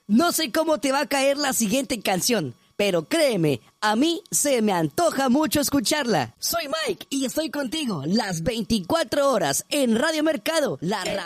No sé cómo te va a caer la siguiente canción, pero créeme, a mí se me antoja mucho escucharla. Soy Mike y estoy contigo las 24 horas en Radio Mercado, la radio.